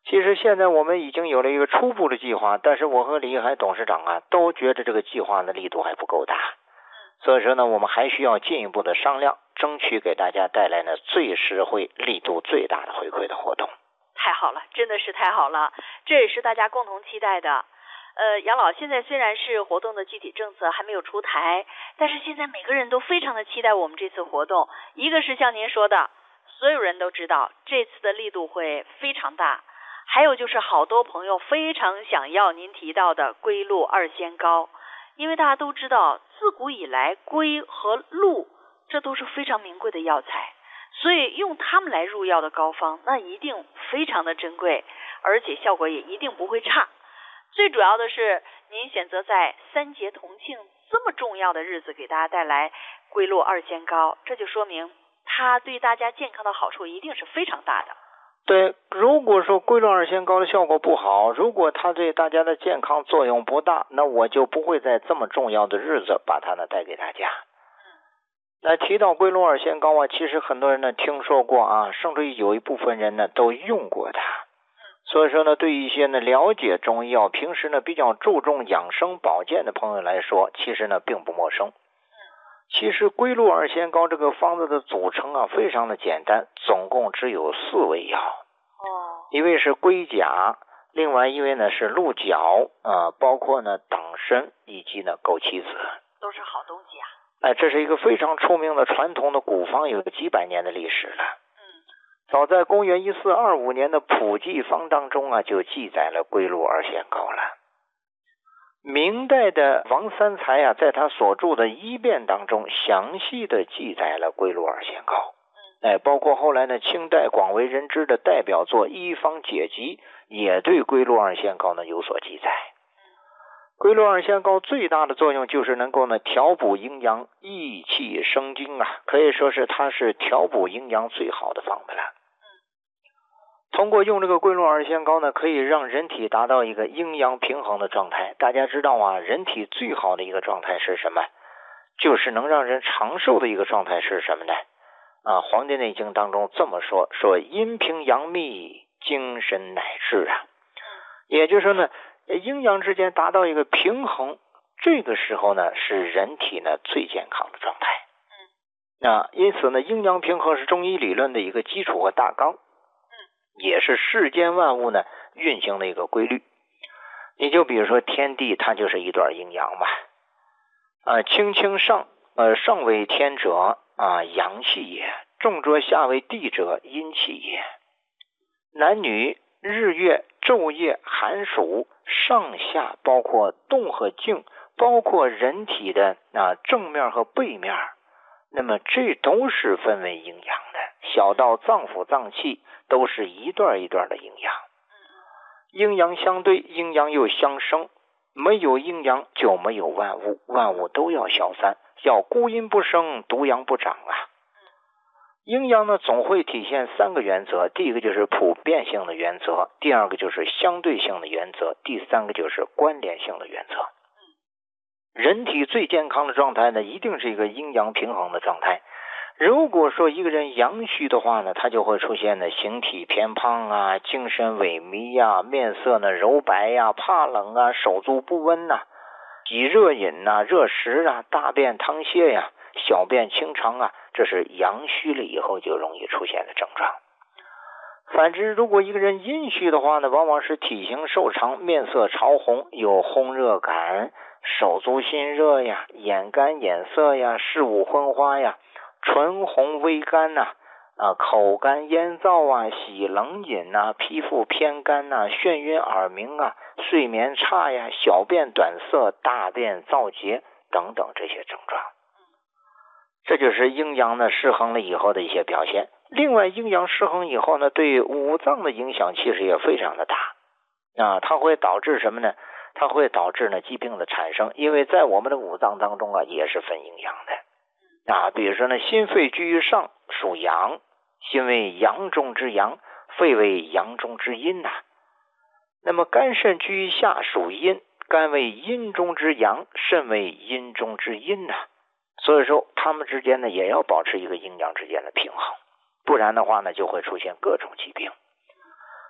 其实现在我们已经有了一个初步的计划，但是我和李海董事长啊都觉得这个计划的力度还不够大，所以说呢，我们还需要进一步的商量，争取给大家带来呢最实惠、力度最大的回馈的活动。 太好了，真的是太好了，这也是大家共同期待的。杨老，现在虽然是活动的具体政策还没有出台，但是现在每个人都非常的期待我们这次活动。一个是像您说的，所有人都知道这次的力度会非常大，还有就是好多朋友非常想要您提到的龟鹿二仙膏，因为大家都知道自古以来龟和鹿这都是非常名贵的药材，所以用它们来入药的膏方那一定非常的珍贵，而且效果也一定不会差。最主要的是您选择在3节同庆这么重要的日子给大家带来龟鹿二仙膏，这就说明它对大家健康的好处一定是非常大的。 对，如果说龟鹿二仙膏的效果不好，如果它对大家的健康作用不大，那我就不会在这么重要的日子把它呢带给大家。那提到龟鹿二仙膏啊，其实很多人呢听说过啊，甚至于有一部分人呢都用过它。所以说呢，对于一些呢了解中医药、平时呢比较注重养生保健的朋友来说，其实呢并不陌生。其实龟鹿二仙膏这个方子的组成啊非常的简单，总共只有4味药。一味是龟甲，另外一味呢是鹿角，包括呢党参以及呢枸杞子， 都是好东西啊。这是一个非常出名的传统的古方，有几百年的历史了。早在公元1425年的普济方当中啊，就记载了龟鹿二仙膏了。明代的王三才啊，在他所著的《医变》当中，详细的记载了龟鹿二仙膏。包括后来呢，清代广为人知的代表作《医方解集》，也对龟鹿二仙膏呢有所记载。龟鹿二仙膏最大的作用就是能够呢调补阴阳、益气生津啊，可以说是它是调补阴阳最好的方子了。通过用这个龟鹿二仙膏呢，可以让人体达到一个阴阳平衡的状态。大家知道啊，人体最好的一个状态是什么？就是能让人长寿的一个状态是什么呢？黄帝内经当中这么说，说阴平阳秘，精神乃至啊。也就是说呢，阴阳之间达到一个平衡，这个时候呢是人体呢最健康的状态。因此呢，阴阳平衡是中医理论的一个基础和大纲，也是世间万物呢运行的一个规律。你就比如说天地，它就是一段阴阳嘛。清清上，上为天者阳气也；重浊下为地者阴气也。男女、日月、昼夜、寒暑、上下，包括动和静，包括人体的正面和背面，那么这都是分为阴阳的。小到脏腑脏器，都是一段一段的阴阳。阴阳相对，阴阳又相生，没有阴阳就没有万物，万物都要消散，要孤阴不生，独阳不长啊。阴阳呢总会体现3个原则，第一个就是普遍性的原则，第二个就是相对性的原则，第3个就是关联性的原则。人体最健康的状态呢，一定是一个阴阳平衡的状态。如果说一个人阳虚的话呢，他就会出现呢形体偏胖啊，精神萎靡啊，面色呢柔白啊，怕冷啊，手足不温啊，喜热饮啊，热食啊，大便溏泻呀，小便清长啊，这是阳虚了以后就容易出现的症状。反之，如果一个人阴虚的话呢，往往是体型瘦长，面色潮红，有烘热感，手足心热呀，眼干眼涩呀，视物昏花呀，唇红微干呐，口干咽燥啊，喜冷饮啊，皮肤偏干啊，眩晕耳鸣啊，睡眠差呀，小便短涩，大便燥结等等这些症状。这就是阴阳呢失衡了以后的一些表现。另外，阴阳失衡以后呢，对五脏的影响其实也非常的大它会导致什么呢？它会导致呢疾病的产生，因为在我们的五脏当中也是分阴阳的比如说呢，心肺居于上属阳，心为阳中之阳，肺为阳中之阴那么肝肾居于下属阴，肝为阴中之阳，肾为阴中之阴所以说它们之间呢也要保持一个阴阳之间的平衡，不然的话呢就会出现各种疾病。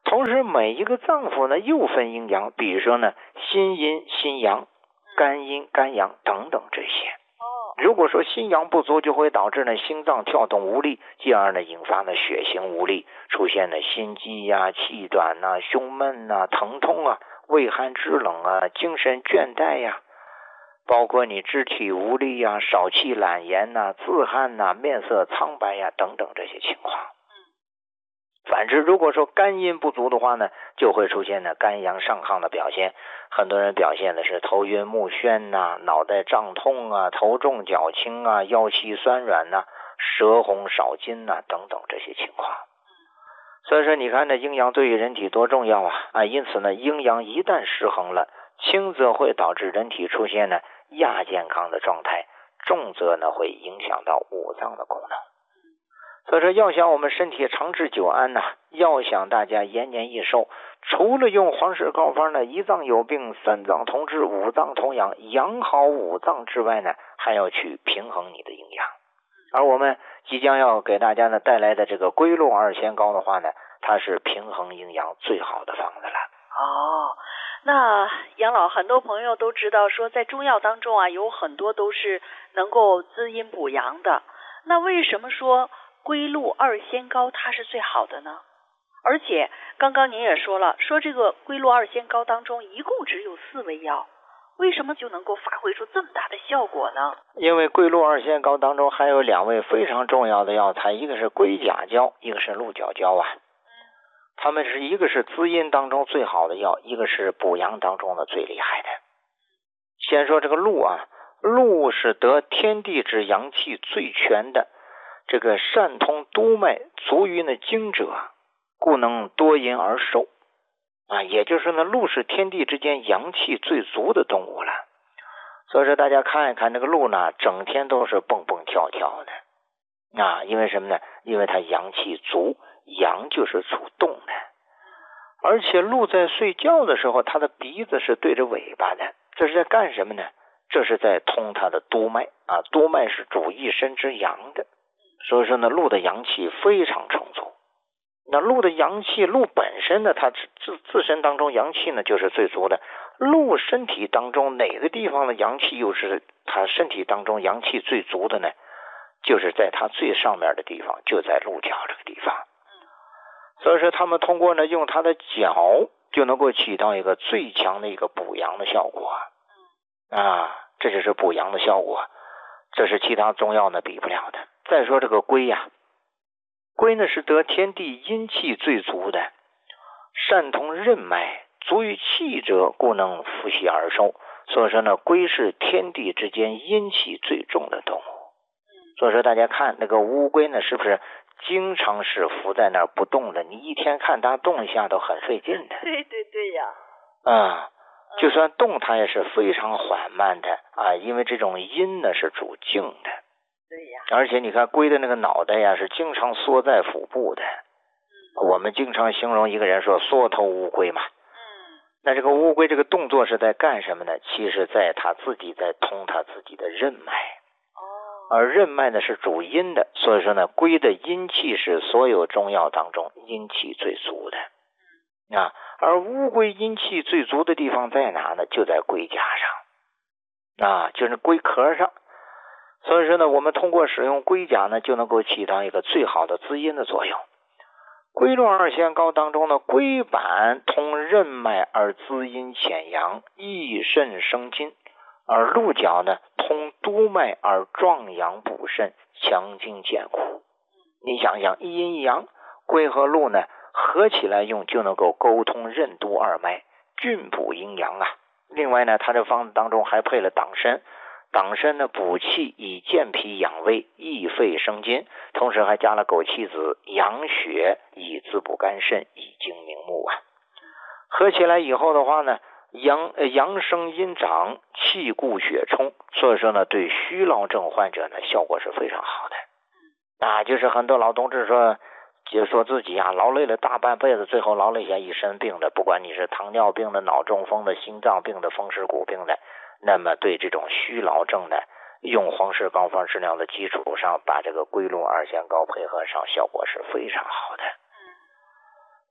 同时每一个脏腑呢又分阴阳，比如说呢心阴心阳，肝阴肝阳等等这些。如果说心阳不足，就会导致呢心脏跳动无力，进而呢引发呢血行无力，出现呢心悸呀、气短呐、胸闷呐、疼痛啊、畏寒肢冷啊、精神倦怠呀，包括你肢体无力呀、少气懒言呐、自汗呐、面色苍白呀等等这些情况。反之，如果说肝阴不足的话呢，就会出现呢肝阳上亢的表现。很多人表现的是头晕目眩呐、脑袋胀痛啊、头重脚轻啊、腰膝酸软呐、舌红少津呐等等这些情况。所以说你看呢阴阳对于人体多重要啊！因此呢阴阳一旦失衡了，轻则会导致人体出现呢亚健康的状态，重则呢会影响到五脏的功能。所以说要想我们身体长治久安要想大家延年益寿，除了用黄氏膏方呢一脏有病三脏同治五脏同养，养好五脏之外呢，还要去平衡你的阴阳。而我们即将要给大家呢带来的这个归络二仙膏的话呢，它是平衡阴阳最好的方子了。 那杨老，很多朋友都知道说在中药当中有很多都是能够滋阴补阳的，那为什么说归络二仙膏它是最好的呢？而且刚刚您也说了，说这个归络二仙膏当中一共只有4味药，为什么就能够发挥出这么大的效果呢？ 因为归络二仙膏当中还有2味非常重要的药材，一个是龟甲胶，一个是鹿角胶它们是一个是滋阴当中最好的药，一个是补阳当中的最厉害的。先说这个鹿鹿是得天地之阳气最全的，这个善通督脉，足于呢经者，故能多阴而寿也就是呢鹿是天地之间阳气最足的动物了。所以说大家看一看这个鹿呢，整天都是蹦蹦跳跳的因为什么呢？因为它阳气足，阳就是主动的。而且鹿在睡觉的时候，它的鼻子是对着尾巴的，这是在干什么呢？这是在通它的督脉督脉是主一身之阳的。所以说呢鹿的阳气非常充足。那鹿的阳气，鹿本身呢它自身当中阳气呢就是最足的。鹿身体当中哪个地方的阳气又是它身体当中阳气最足的呢？就是在它最上面的地方，就在鹿角这个地方。所以说他们通过呢用它的角就能够起到一个最强的一个补阳的效果这就是补阳的效果，这是其他中药呢比不了的。再说这个龟龟呢是得天地阴气最足的，善通任脉，足于气者，故能伏羲而寿。所以说呢龟是天地之间阴气最重的动物。所以说大家看那个乌龟呢，是不是经常是伏在那儿不动的？你一天看它动一下都很费劲的。 对呀。 就算动它也是非常缓慢的因为这种阴呢是主静的。 对呀。 而且你看龟的那个脑袋是经常缩在腹部的。我们经常形容一个人说缩头乌龟嘛。那这个乌龟这个动作是在干什么呢？其实在它自己在通它自己的任脉。而任脉呢是主阴的，所以说呢龟的阴气是所有中药当中阴气最足的而乌龟阴气最足的地方在哪呢？就在龟甲上就是龟壳上。所以说呢我们通过使用龟甲呢就能够起到一个最好的滋阴的作用。归络二仙膏当中呢，龟板通任脉而滋阴潜阳，益肾生津，而鹿角呢通督脉而壮阳补肾，强筋健骨。你想想一阴一阳，龟和鹿呢合起来用就能够沟通任督二脉，均补阴阳另外呢它这方子当中还配了党参，党参呢补气，以健脾养胃，益肺生津，同时还加了枸杞子，养血，以滋补肝肾，以精明目合起来以后的话呢，阳生阴长，气固血充，所以说呢对虚劳症患者呢效果是非常好的就是很多老同志就说自己劳累了大半辈子，最后劳累下一身病的，不管你是糖尿病的、脑中风的、心脏病的、风湿骨病的，那么对这种虚劳症呢，用黄氏膏方治疗的基础上，把这个归络二仙膏配合上，效果是非常好的。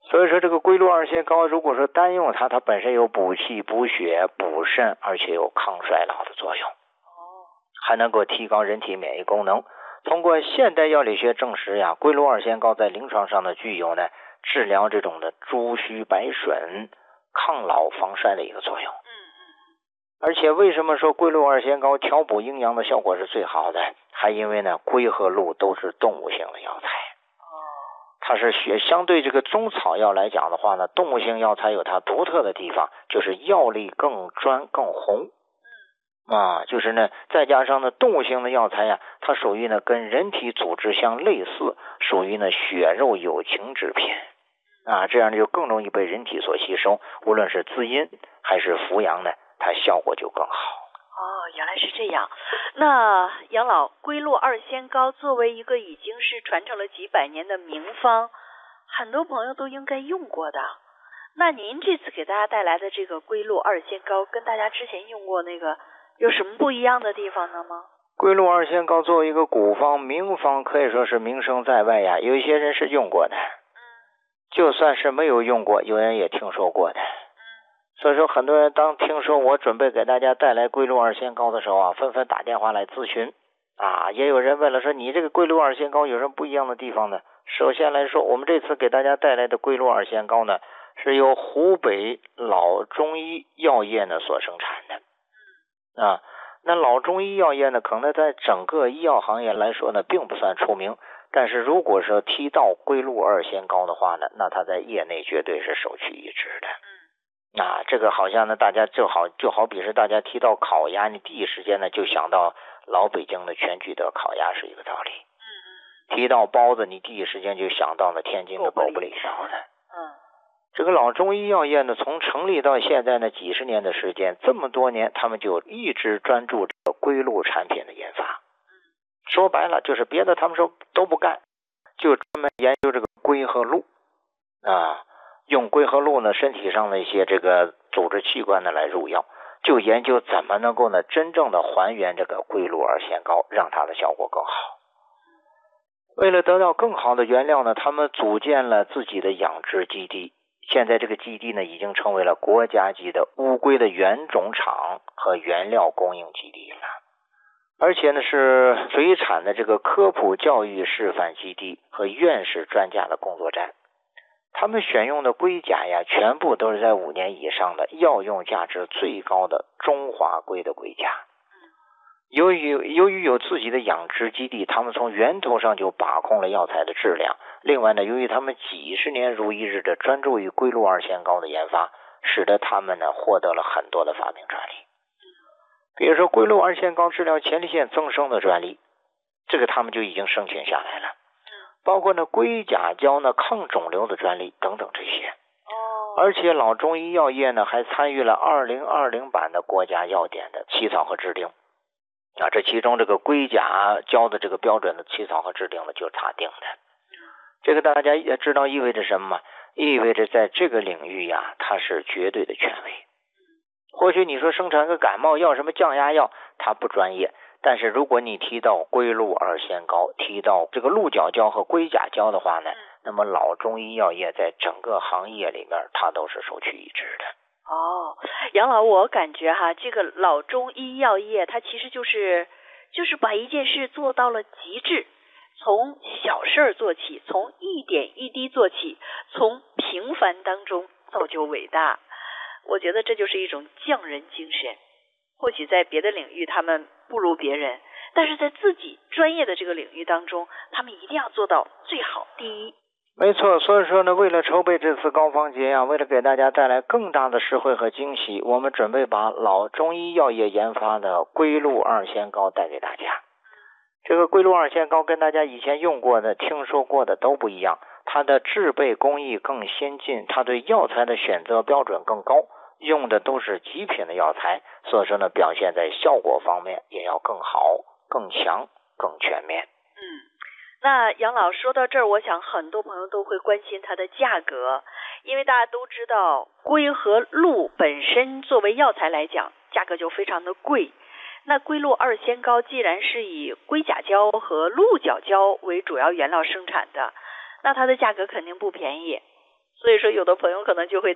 所以说这个龟鹿二仙膏如果说单用它本身有补气补血补肾，而且有抗衰老的作用，还能够提高人体免疫功能。通过现代药理学证实呀，龟鹿二仙膏在临床上呢具有呢治疗这种的诸虚百损、抗老防衰的一个作用。而且为什么说龟鹿二仙膏调补阴阳的效果是最好的？还因为呢龟和鹿都是动物性的药材。它是相对这个中草药来讲的话呢，动物性药材有它独特的地方，就是药力更专更红。就是呢再加上呢动物性的药材呀，它属于呢跟人体组织相类似，属于呢血肉有情之品。这样就更容易被人体所吸收，无论是滋阴还是扶阳呢，它效果就更好。 原来是这样。那杨老，龟鹿二仙膏作为一个已经是传承了几百年的名方，很多朋友都应该用过的。那您这次给大家带来的这个龟鹿二仙膏，跟大家之前用过那个有什么不一样的地方呢吗？ 龟鹿二仙膏作为一个古方名方，可以说是名声在外呀，有一些人是用过的，就算是没有用过，有人也听说过的。所以说很多人当听说我准备给大家带来龟鹿二仙膏的时候纷纷打电话来咨询。也有人问了，说你这个龟鹿二仙膏有什么不一样的地方呢？首先来说，我们这次给大家带来的龟鹿二仙膏呢，是由湖北老中医药业呢所生产的。那老中医药业呢，可能在整个医药行业来说呢，并不算出名，但是如果说提到龟鹿二仙膏的话呢，那它在业内绝对是首屈一指的。这个好像呢，大家就好比是大家提到烤鸭，你第一时间呢就想到老北京的全聚德烤鸭是一个道理。提到包子，你第一时间就想到了天津的狗不理烧的。这个老中医药业呢，从成立到现在呢几十年的时间，这么多年他们就一直专注这个龟鹿产品的研发。说白了就是别的他们说都不干，就专门研究这个龟和鹿。用龟和鹿呢身体上的一些这个组织器官呢来入药，就研究怎么能够呢真正的还原这个龟鹿二仙膏，让它的效果更好。为了得到更好的原料呢，他们组建了自己的养殖基地。现在这个基地呢已经成为了国家级的乌龟的原种场和原料供应基地了，而且呢是水产的这个科普教育示范基地和院士专家的工作站。他们选用的龟甲呀，全部都是在5年以上的药用价值最高的中华龟的龟甲。由于有自己的养殖基地，他们从源头上就把控了药材的质量。另外呢，由于他们几十年如一日的专注于龟鹿二仙膏的研发，使得他们呢获得了很多的发明专利。比如说龟鹿二仙膏治疗前列腺增生的专利，这个他们就已经申请下来了。包括呢龟甲胶呢抗肿瘤的专利等等这些。而且老中医药业呢还参与了2020版的国家药典的起草和制定。这其中这个龟甲胶的这个标准的起草和制定呢就是他定的。这个大家也知道意味着什么吗？意味着在这个领域呀，它是绝对的权威。或许你说生产个感冒药什么降压药，它不专业，但是如果你提到龟鹿二仙膏，提到这个鹿角胶和龟甲胶的话呢，那么老中医药业在整个行业里面它都是首屈一指的。 杨老，我感觉这个老中医药业它其实就是把一件事做到了极致，从小事做起，从一点一滴做起，从平凡当中造就伟大。我觉得这就是一种匠人精神。或许在别的领域他们不如别人，但是在自己专业的这个领域当中，他们一定要做到最好第一。 没错，所以说呢，为了筹备这次膏方节为了给大家带来更大的实惠和惊喜，我们准备把老中医药业研发的龟鹿二仙膏带给大家。这个龟鹿二仙膏跟大家以前用过的听说过的都不一样，它的制备工艺更先进，它对药材的选择标准更高，用的都是极品的药材，所以说呢表现在效果方面也要更好、更强、更全面。 那杨老说到这儿，我想很多朋友都会关心它的价格，因为大家都知道龟和鹿本身作为药材来讲，价格就非常的贵。那龟鹿二仙膏既然是以龟甲胶和鹿角胶为主要原料生产的，那它的价格肯定不便宜。 所以说有的朋友可能就会